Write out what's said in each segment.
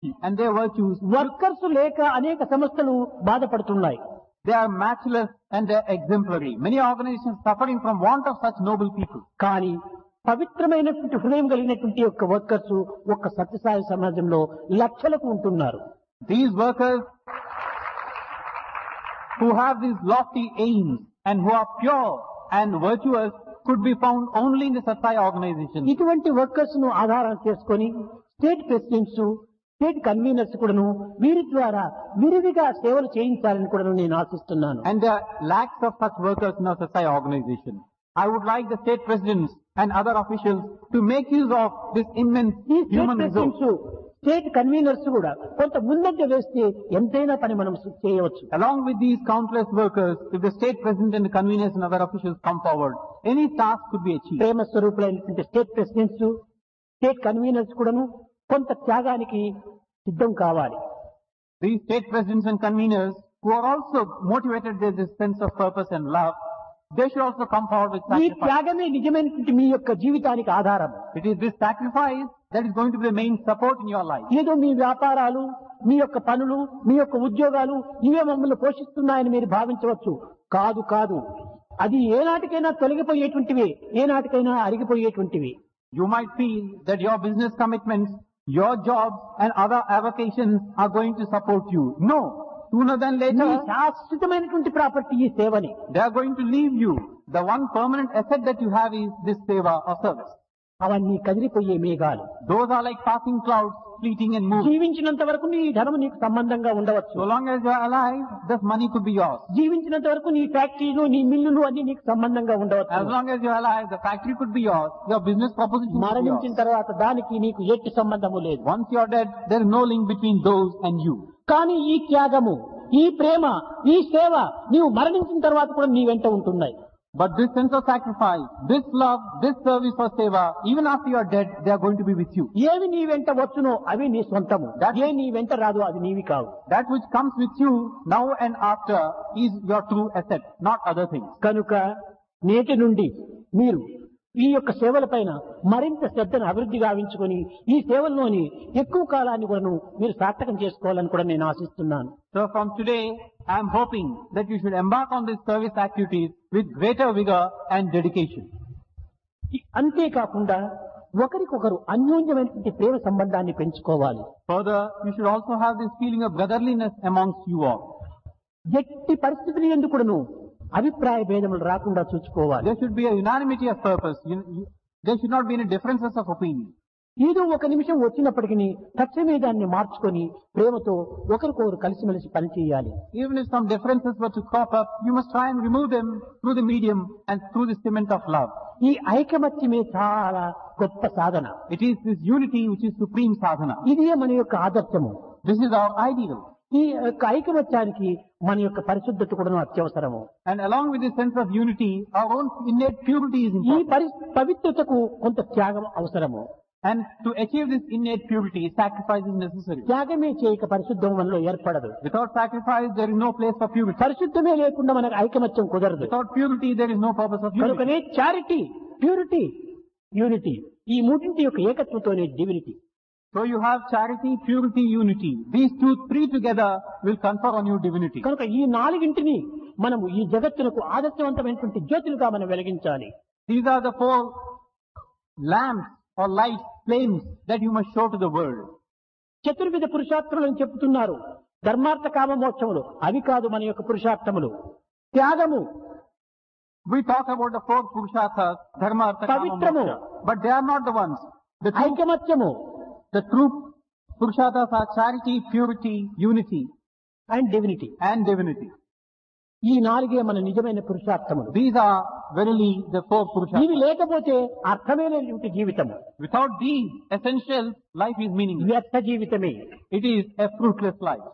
and their virtues, workers లేక అనేక సంస్థలు బాధపడుతున్నాయి. they are matchless and they are exemplary. Many organizations suffering from want of such noble people. కానీ పవిత్రమైనటువంటి హృదయం కలిగినటువంటి యొక్క వర్కర్స్ ఒక్క సత్యసాయి సమాజంలో లక్షలకు ఉంటున్నారు. These workers who have these lofty aims and who are pure and virtuous could be found only in the Satsai organization. ఇటువంటి వర్కర్స్ ను ఆధారం చేసుకొని స్టేట్ ప్రెసిడెంట్స్, స్టేట్ కన్వీనర్స్ కూడాను వీరి ద్వారా విరివిగా సేవలు చేయించాలని కూడా నేను ఆశిస్తున్నాను. And there are lakhs of such workers in our Satsai organization. I would like the state presidents and other officials to make use of this immense ఈ state human resource. Presidents, state conveners కూడా కొంత ముందంజ వేస్తే ఎంతైనా పని మనం చేయవచ్చు. Along with these countless workers, if the state president and the conveners and other officials come forward, any task could be achieved. Prema స్వరూపులైనటువంటి state presidents, state conveners కూడాను కొంత త్యాగానికి సిద్ధం కావాలి. These state presidents and conveners who are also motivated with this sense of purpose and love, they should also come forward with ఈ sacrifice. త్యాగమే నిజమైనటువంటి మీ యొక్క జీవితానికి ఆధారం. It is this sacrifice that is going to be the main support in your life. ఏదో మీ వ్యాపారాలు, మీ యొక్క పనులు, మీ యొక్క ఉద్యోగాలు ఇవే మమ్మల్ని పోషిస్తున్నాయని మీరు భావించవచ్చు. కాదు కాదు, అది ఏనాటికైనా తొలగిపోయేటువంటివి, ఏనాటికైనా అరిగిపోయేటువంటివి. You might feel that your business commitments, your jobs and other avocations are going to support you. No. Sooner than me later, శాశ్వతమైనటువంటి ప్రాపర్టీ ఈ సేవని. they are going to leave you. The one permanent asset that you have is this seva or service. అవన్నీ కదిలిపోయే మేఘాలు. Those are like passing clouds, fleeting and moving. జీవించినంత వరకు నీ ధనము నీకు సంబంధంగా ఉండవచ్చు. So long as you are alive, this money could be yours. జీవించినంత వరకు నీ ఫ్యాక్టరీలు, నీ మిల్లులు అన్ని నీకు సంబంధంగా As ఉండవచ్చు. long as you are alive, the factory could be yours. Your business proposition could be మరణించిన yours. తర్వాత దానికి నీకు ఎట్టి సంబంధము లేదు. Once you are dead, there is no link between those and you. కానీ ఈ త్యాగము, ఈ ప్రేమ, ఈ సేవ నీవు మరణించిన తర్వాత కూడా నీ వెంట ఉంటున్నాయి. But this sense of sacrifice, this love, this service for seva, even after you are dead, they are going to be with you. ఏవి నీ వెంట వచ్చునో అవి నీ సొంతము, ఏ నీ వెంట రాదు అది నీవి కావు. That which comes with you now and after is your true asset, not other things. కనుక నేటి నుండి మీరు ఈ యొక్క సేవల పైన మరింత శ్రద్ధను అభివృద్ధి గావించుకొని ఈ సేవల్లోని ఎక్కువ కాలాన్ని కూడా మీరు సార్థకం చేసుకోవాలని కూడా నేను ఆశిస్తున్నాను. So from today, I am hoping that you should embark on these service activities with greater vigor and dedication. అంతేకాకుండా ఒకరికొకరు అన్యోన్యమైనటువంటి ప్రేమ సంబంధాన్ని పెంచుకోవాలి. Further, you should also have this feeling of brotherliness amongst you all. ఎట్టి పరిస్థితులు ఎందుకును అభిప్రాయ భేదములు రాకుండా చూసుకోవాలి. There should be a unanimity of purpose. There should not be any differences of opinion. ఏదో ఒక నిమిషం వచ్చినప్పటికీ తక్షణమే దాన్ని మార్చుకొని ప్రేమతో ఒకరికొకరు కలిసిమెలిసి పనిచేయాలి. Even if some differences were to crop up, you must try and remove them through the medium and through the cement of love. ఈ ఐకమత్యమే చాలా గొప్ప సాధన. It is this unity which is supreme sadhana. ఇదే మన యొక్క ఆదర్శము. This is our ideal. ఈ యొక్క ఐకమత్యానికి మన యొక్క పరిశుద్ధత కూడా అత్యవసరము. And along with this sense of unity, our own innate purity is ఈ important. పవిత్రతకు కొంత త్యాగం అవసరము. And to achieve this innate purity, sacrifice is necessary. త్యాగమే చేయక పరిశుద్ధం మనలో ఏర్పడదు. Without sacrifice, there is no place for purity. పరిశుద్ధమే లేకుండా మనకు ఐకమత్యం కుదరదు. Without purity, there is no purpose of unity. కనుకనే చారిటీ, ప్యూరిటీ, యూనిటీ ఈ మూడింటి యొక్క ఏకత్వంతోనే divinity. So you have charity, purity, unity. These three together will confer on you divinity. కనుక ఈ నాలుగింటిని మనము ఈ జగత్తునకు ఆదర్శవంతమైనటువంటి జ్యోతులుగా మనం వెలిగించాలి. These are the four lamps or lights, flames that you must show to the world. చతుర్విధ పురుషార్థములు అని చెప్తున్నారు. ధర్మార్థ కామ మోక్షములు అవి కాదు మన యొక్క పురుషార్థములు. త్యాగము, We talk about the four purusharthas, dharma, artha, kama, Pavitramu. moksha. But they are not the ones. ఐకమత్యము The true purusharthas are charity, purity, unity, and divinity. and divinity. ఈ నాలుగే మన నిజమైన పురుషార్థములు. These are verily the four ఇవి purusharthas. లేకపోతే అర్థమైనటువంటి జీవితము Without these essentials, life is meaningless. వ్యర్థ జీవితమే. It is a fruitless life.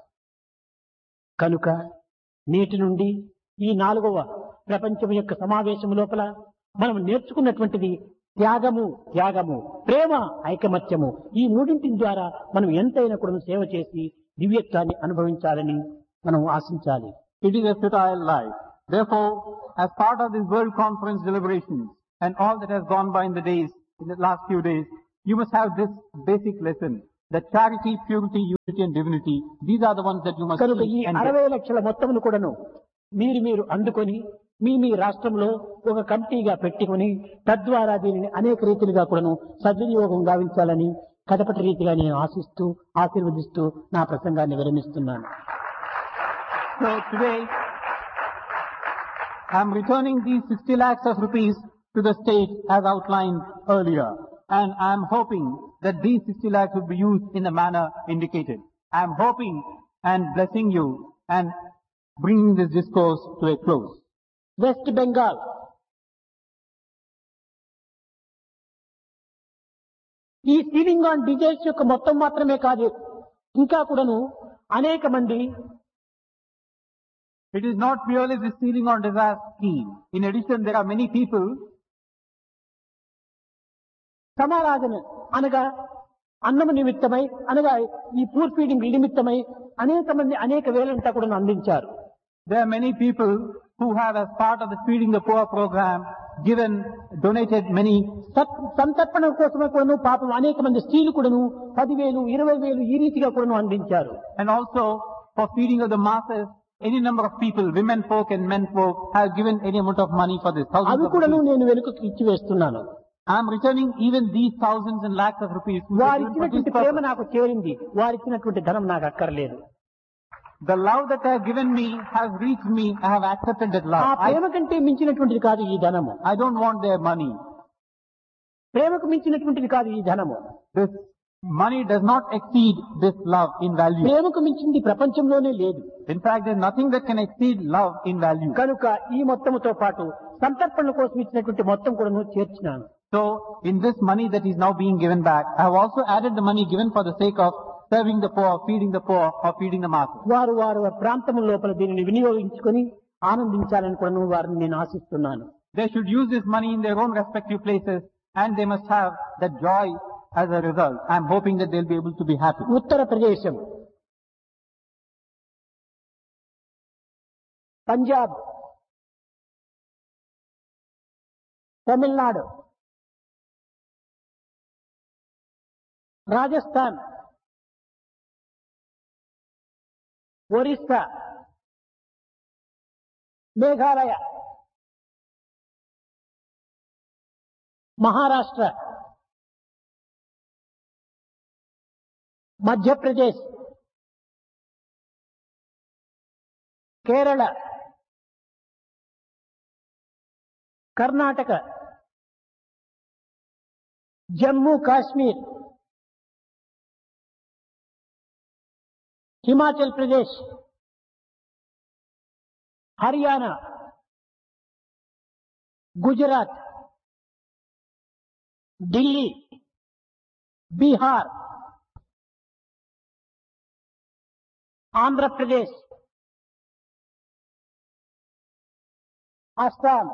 కనుక నేటి నుండి ఈ 4వ ప్రపంచం యొక్క సమావేశం లోపల మనం నేర్చుకున్నటువంటిది త్యాగము, ప్రేమ, ఐకమత్యము ఈ మూడింటి ద్వారా మనం ఎంతైనా కూడా సేవ చేసి దివ్యత్వాన్ని అనుభవించాలని మనం ఆశించాలి. It is a futile life. Therefore, as part of this World Conference deliberations and all that has gone by in the last few days, you must have this basic lesson The charity, purity, unity and divinity, these are the ones that you must కనుక ఈ seek and 60 get. లక్షల మొత్తమును కూడాను మీరు అందుకొని మీ రాష్ట్రంలో ఒక కమిటీగా పెట్టుకొని తద్వారా దీనిని అనేక రీతిలుగా కూడాను సద్వినియోగం గావించాలని కడపటి రీతిగా నేను ఆశీర్వదిస్తూ నా ప్రసంగాన్ని విరమిస్తున్నాను. So today, I am returning these 60 lakhs of rupees to the state as outlined earlier. And I am hoping that these 60 lakhs will be used in the manner indicated. I am hoping and blessing you and bringing this discourse to a close. West Bengal ఈ ceiling on desires యొక్క మొత్తం మాత్రమే కాదు, ఇంకా కూడాను అనేక మంది It is not merely the ceiling on desire scheme. In addition, there are many people సమారాధన అనగా అన్నము నిమిత్తమై అనగా ఈ పూర్ ఫీడింగ్ నిమిత్తమై అనేక మంది అనేక వేలంతా కూడా అందించారు. There are many people who have, as part of the Feeding the Poor program, donated many. సంతర్పణ కోసమే కూడాను పాపం అనేక మంది స్త్రీలు కూడాను 10,000, 20,000 ఈ రీతిగా కూడాను అందించారు. And also for feeding of the masses, any number of people, women folk and men folk, have given any amount of money for this. అవి కూడాను నేను వెనుకకు ఇచ్చి వేస్తున్నాను. I am returning even these thousands and lakhs of rupees. వారు ఇచ్చినటువంటి ప్రేమ నాకు చేరింది, వారు ఇచ్చినటువంటి ధనం నాకు అక్కర్లేదు. The love that they have given me has reached me. I have accepted that ఆ love. ప్రేమ కంటే మించినటువంటిది కాదు ఈ ధనము. I don't want their money. ప్రేమకు మించినటువంటిది కాదు ఈ ధనము. This money does not exceed this love in value. ప్రేమకు మించింది ప్రపంచంలోనే లేదు. In fact, there is nothing that can exceed love in value. కనుక ఈ మొత్తముతో పాటు సంతర్పణ కోసం ఇచ్చినటువంటి మొత్తం కూడా చేర్చినాను. So, in this money that is now being given back, I have also added the money given for the sake of serving the poor, or feeding the masses. వారు ప్రాంతం లోపల దీనిని వినియోగించుకొని ఆనందించాలని కూడా వారిని నేను ఆశిస్తున్నాను. They should use this money in their own respective places, and they must have that joy as a result. I am hoping that they will be able to be happy. ఉత్తర ప్రదేశం, పంజాబ్, తమిళనాడు, రాజస్థాన్, ఒరిస్సా, మేఘాలయ, మహారాష్ట్ర, మధ్యప్రదేశ్, కేరళ, కర్ణాటక, జమ్మూ కాశ్మీర్, హిమాచల్ ప్రదేశ్, హర్యానా, గుజరాత్, ఢిల్లీ, బీహార్, ఆంధ్రప్రదేశ్, అస్సాం.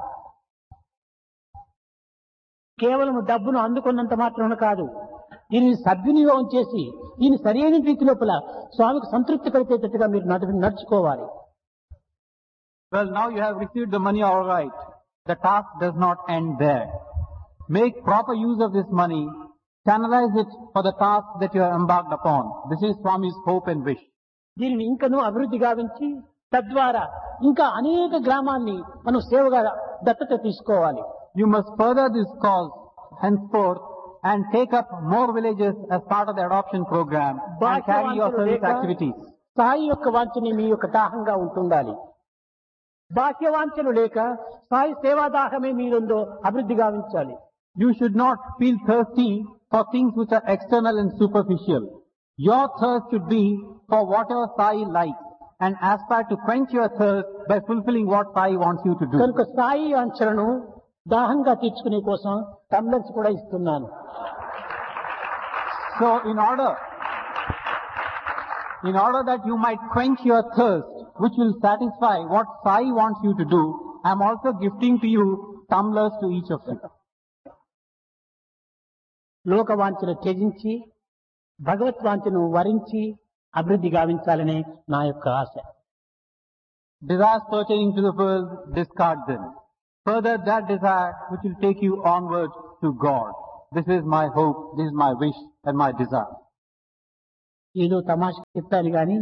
కేవలం డబ్బును అందుకున్నంత మాత్రమే కాదు, దీనిని సద్వినియోగం చేసి దీని సరైన రీతి లోపల స్వామికి సంతృప్తి కలిగేటట్టుగా మీరు నడుచుకోవాలి. Well, now you have received the money, all right. The task does not end there. Make proper use of this money. Channelize it for the task that you are embarked upon. This is Swami's hope and wish. దీనిని ఇంకనూ అభివృద్ధి గావించి తద్వారా ఇంకా అనేక గ్రామాన్ని మనం సేవగా దత్తత తీసుకోవాలి. You must further this cause henceforth and take up more villages as part of the adoption program and carry your service activities. Sai యొక్క వాంఛని మీ యొక్క దాహంగా ఉంటుండాలి. బాహ్య వాంఛలు లేక సాయి సేవా దాహమే మీరుందో అభివృద్ధి గావించాలి. You should not feel thirsty for things which are external and superficial. Your thirst should be for whatever Sai likes and aspire to quench your thirst by fulfilling what Sai wants you to do. కనుక సాయి వాంఛలను దాహంగా తీర్చుకునే కోసం tumblers కూడా ఇస్తున్నాను. So in order that you might quench your thirst, which will satisfy what Sai wants you to do, I am also gifting to you tumblers to each of you. లోకవాంఛను త్యజించి భగవత్వాంఛను వరించి అభివృద్ధి గావించాలనే నా యొక్క ఆశ. Desires pertaining to the world, discard them. Further that desire which will take you onward to God. This is my hope, this is my wish and my desire. ఏదో తమాష చెప్తాను గాని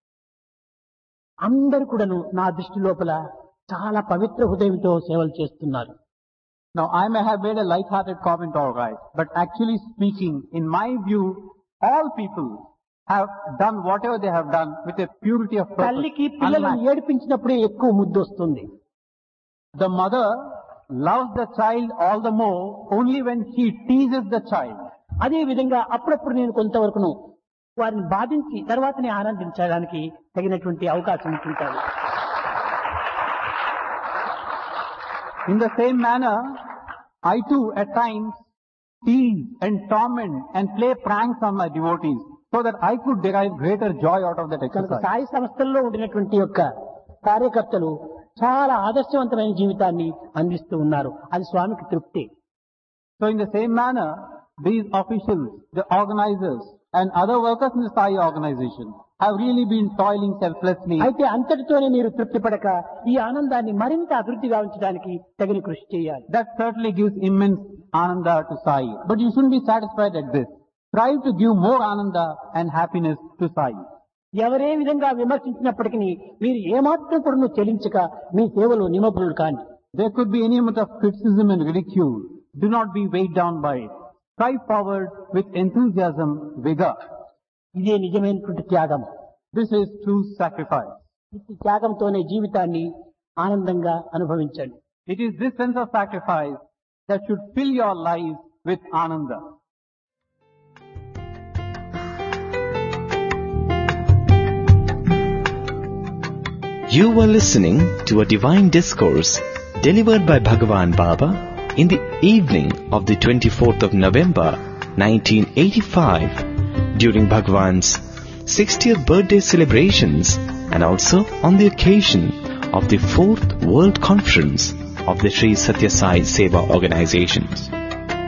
అందరు కూడాను నా దృష్టి లోపల చాలా పవిత్ర హృదయంతో సేవలు చేస్తున్నారు. Now, I may have made a light-hearted comment, all right, but actually speaking, in my view, all people have done whatever they have done with a purity of purpose. తల్లికి పిల్లలను unmatched. ఏడిపించినప్పుడే ఎక్కువ ముద్దు వస్తుంది. The mother loves the child all the more only when she teases the child. అదే విధంగా అప్పుడప్పుడు నేను కొంతవరకును వారిని బాధించి తర్వాతనే ఆనందించడానికి తగినటువంటి అవకాశం ఉంటుంటారు. In the same manner, I too at times tease and torment and play pranks on my devotees so that I could derive greater joy out of that కనుక exercise. సాయి సంస్థల్లో ఉండినటువంటి యొక్క కార్యకర్తలు చాలా ఆదర్శవంతమైన జీవితాన్ని అందిస్తూ ఉన్నారు. అది స్వామికి తృప్తి. So in the same manner, these officials, the organizers and other workers in the Sai organization have really been toiling selflessly. అయితే అంతటితోనే మీరు తృప్తి పడక ఈ ఆనందాన్ని మరింత అభివృద్ధి గావించడానికి తగిన కృషి చేయాలి. That certainly gives immense ananda to Sai. But you shouldn't be satisfied at this. Try to give more ananda and happiness to Sai. ఎవరే విధంగా విమర్శించినప్పటికీ మీరు ఏమాత్రం కూడా చెలించక మీ సేవలో నిమగ్నులు కాండి. There could be any amount of criticism and ridicule. Do not be weighed down by it. Strive forward with enthusiasm, vigor. ఇదే నిజమైనటువంటి త్యాగం. This is true sacrifice. ఈ త్యాగంతోనే జీవితాన్ని ఆనందంగా అనుభవించండి. It is this sense of sacrifice that should fill your life with ananda. You were listening to a divine discourse delivered by Bhagavan Baba in the evening of the 24th of November 1985 during Bhagavan's 60th birthday celebrations and also on the occasion of the 4th World Conference of the Sri Satya Sai Seva Organizations.